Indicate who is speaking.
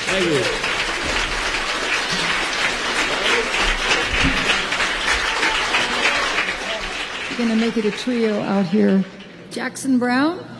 Speaker 1: Thank you.
Speaker 2: Going to make it a trio out here. Jackson Brown.